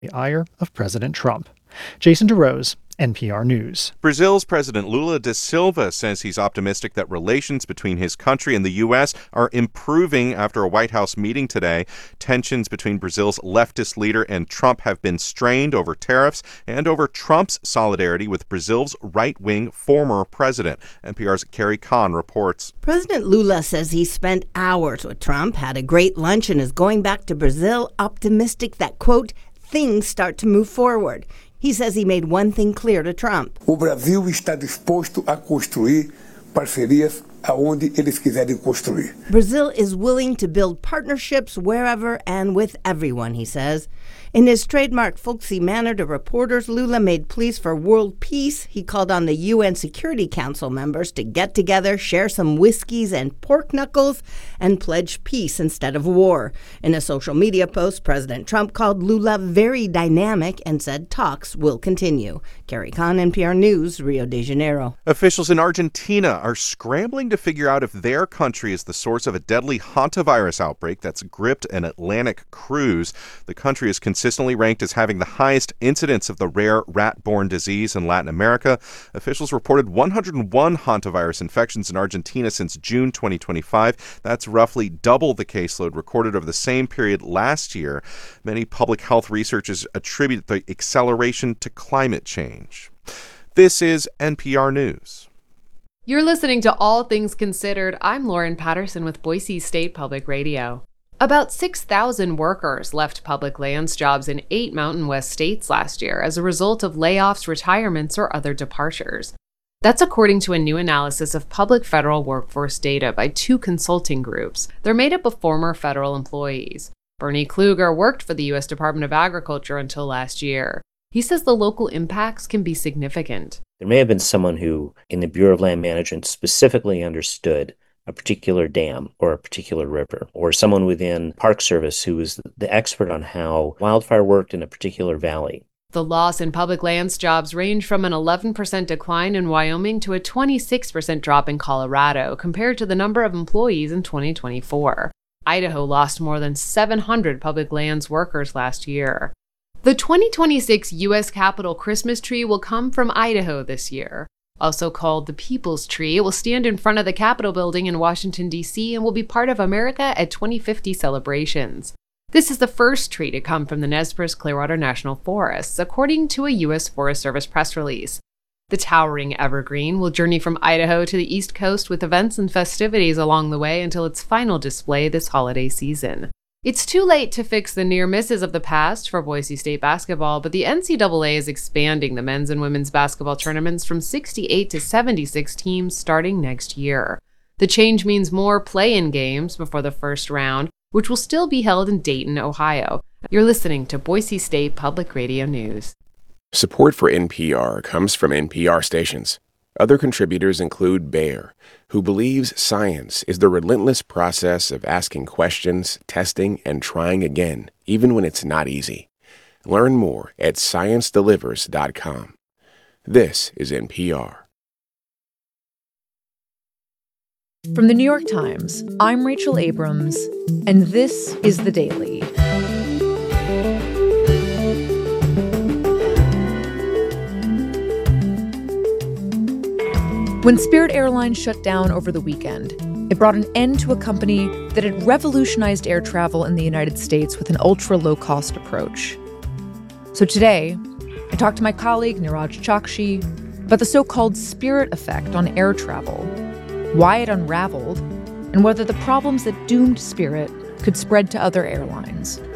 the ire of President Trump. Jason DeRose, NPR News. Brazil's President Lula da Silva says he's optimistic that relations between his country and the U.S. are improving after a White House meeting today. Tensions between Brazil's leftist leader and Trump have been strained over tariffs and over Trump's solidarity with Brazil's right-wing former president. NPR's Carrie Kahn reports. President Lula says he spent hours with Trump, had a great lunch, and is going back to Brazil optimistic that, quote, things start to move forward. He says he made one thing clear to Trump. O Brasil está disposto a construir parcerias aonde eles quiserem construir. Brazil is willing to build partnerships wherever and with everyone, he says. In his trademark folksy manner to reporters, Lula made pleas for world peace. He called on the UN Security Council members to get together, share some whiskeys and pork knuckles, and pledge peace instead of war. In a social media post, President Trump called Lula very dynamic and said talks will continue. Carrie Kahn, NPR News, Rio de Janeiro. Officials in Argentina are scrambling to figure out if their country is the source of a deadly hantavirus outbreak that's gripped an Atlantic cruise. The country is consistently ranked as having the highest incidence of the rare rat-borne disease in Latin America. Officials reported 101 hantavirus infections in Argentina since June 2025. That's roughly double the caseload recorded over the same period last year. Many public health researchers attribute the acceleration to climate change. This is NPR News. You're listening to All Things Considered. I'm Lauren Patterson with Boise State Public Radio. About 6,000 workers left public lands jobs in 8 Mountain West states last year as a result of layoffs, retirements, or other departures. That's according to a new analysis of public federal workforce data by 2 consulting groups. They're made up of former federal employees. Bernie Kluger worked for the U.S. Department of Agriculture until last year. He says the local impacts can be significant. There may have been someone who, in the Bureau of Land Management, specifically understood a particular dam or a particular river, or someone within Park Service who was the expert on how wildfire worked in a particular valley. The loss in public lands jobs range from an 11% decline in Wyoming to a 26% drop in Colorado compared to the number of employees in 2024. Idaho lost more than 700 public lands workers last year. The 2026 U.S. Capitol Christmas tree will come from Idaho this year. Also called the People's Tree, it will stand in front of the Capitol building in Washington, D.C. and will be part of America at 2050 celebrations. This is the first tree to come from the Nez Perce Clearwater National Forests, according to a U.S. Forest Service press release. The towering evergreen will journey from Idaho to the East Coast with events and festivities along the way until its final display this holiday season. It's too late to fix the near misses of the past for Boise State basketball, but the NCAA is expanding the men's and women's basketball tournaments from 68 to 76 teams starting next year. The change means more play-in games before the first round, which will still be held in Dayton, Ohio. You're listening to Boise State Public Radio News. Support for NPR comes from NPR stations. Other contributors include Bayer, who believes science is the relentless process of asking questions, testing, and trying again, even when it's not easy. Learn more at ScienceDelivers.com. This is NPR. From the New York Times, I'm Rachel Abrams, and this is The Daily. When Spirit Airlines shut down over the weekend, it brought an end to a company that had revolutionized air travel in the United States with an ultra-low-cost approach. So today, I talked to my colleague Niraj Chokshi about the so-called Spirit effect on air travel, why it unraveled, and whether the problems that doomed Spirit could spread to other airlines.